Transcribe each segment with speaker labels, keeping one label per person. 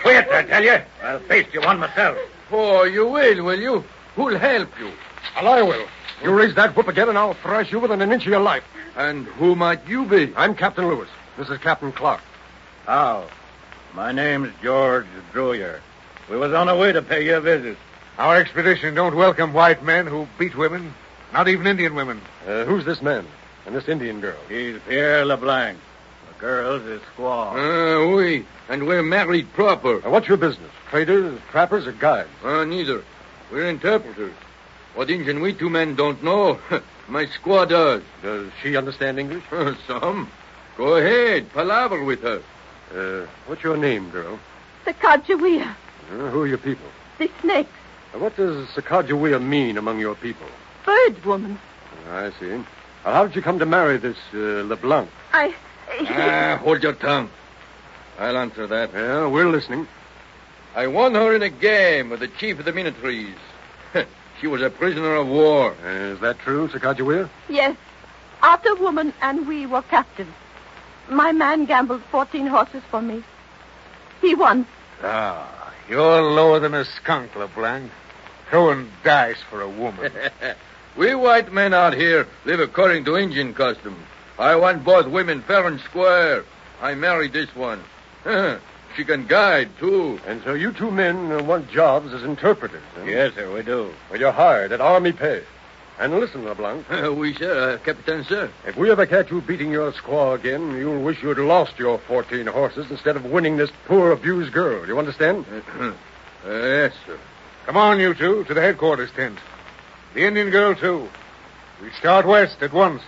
Speaker 1: Quit, I tell you. I'll face you one myself.
Speaker 2: Oh, you will you? Who'll help you?
Speaker 3: Well, I will. You raise that whip again, and I'll thrash you within an inch of your life.
Speaker 2: And who might you be?
Speaker 3: I'm Captain Lewis. This is Captain Clark.
Speaker 1: How? My name's George Druyer. We was on our way to pay you a visit.
Speaker 4: Our expedition don't welcome white men who beat women, not even Indian women.
Speaker 3: Who's this man and this Indian girl?
Speaker 1: He's Pierre LeBlanc. The girl's his squaw.
Speaker 2: Oui. And we're married proper.
Speaker 3: What's your business? Traders, trappers, or guides?
Speaker 2: Neither. We're interpreters. What Indian we two men don't know, my squaw does.
Speaker 3: Does she understand English?
Speaker 2: Some. Go ahead. Palaver with her.
Speaker 3: What's your name, girl?
Speaker 5: Sacagawea.
Speaker 3: Who are your people?
Speaker 5: The snakes.
Speaker 3: What does Sacagawea mean among your people?
Speaker 5: Bird woman.
Speaker 3: I see. Well, how did you come to marry this LeBlanc?
Speaker 2: Hold your tongue. I'll answer that.
Speaker 3: Yeah, we're listening.
Speaker 2: I won her in a game with the chief of the Minotrees. She was a prisoner of war.
Speaker 3: Is that true, Sacagawea?
Speaker 5: Yes. Otter woman and we were captives. My man gambled 14 horses for me. He won.
Speaker 4: You're lower than a skunk, LeBlanc. Throwing dice for a woman.
Speaker 2: We white men out here live according to Indian custom. I want both women fair and square. I married this one. She can guide, too.
Speaker 3: And so you two men want jobs as interpreters, huh?
Speaker 1: Yes, sir, we do.
Speaker 3: Well, you're hired at Army pay. And listen, LeBlanc.
Speaker 2: Oui, sir. Captain, sir.
Speaker 3: If we ever catch you beating your squaw again, you'll wish you'd lost your 14 horses instead of winning this poor, abused girl. You understand?
Speaker 2: Yes, sir.
Speaker 4: Come on, you two, to the headquarters tent. The Indian girl, too. We start west at once.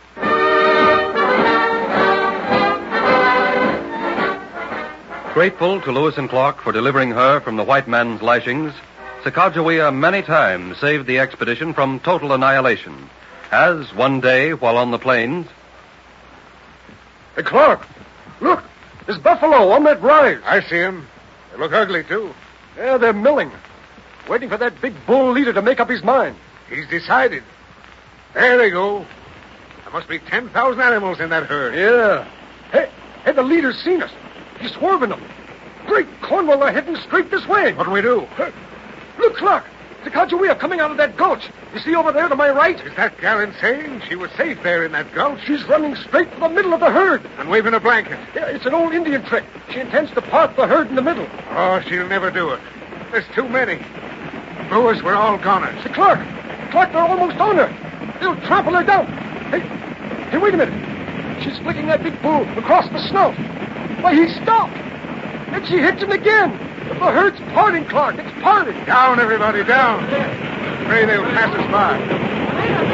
Speaker 6: Grateful to Lewis and Clark for delivering her from the white man's lashings, Sacagawea many times saved the expedition from total annihilation, as one day, while on the plains...
Speaker 3: Hey, Clark, look, there's buffalo on that rise.
Speaker 4: I see him. They look ugly, too.
Speaker 3: Yeah, they're milling, waiting for that big bull leader to make up his mind.
Speaker 4: He's decided. There they go. There must be 10,000 animals in that herd.
Speaker 3: Yeah. Hey, the leader's seen us. He's swerving them. Great Cornwall, they're heading straight this way.
Speaker 4: What'll we do?
Speaker 3: Look, Clark. Sacagawea coming out of that gulch. You see over there to my right?
Speaker 4: Is that gal insane? She was safe there in that gulch.
Speaker 3: She's running straight for the middle of the herd.
Speaker 4: And waving a blanket.
Speaker 3: Yeah, it's an old Indian trick. She intends to part the herd in the middle.
Speaker 4: Oh, she'll never do it. There's too many. Lewis, we're all goners.
Speaker 3: Hey, Clark, they're almost on her. They'll trample her down. Hey, wait a minute. She's flicking that big bull across the snout. Why, he stopped. And she hits him again. The herd's parting, Clark. It's parting.
Speaker 4: Down, everybody, down. Pray they'll pass us by.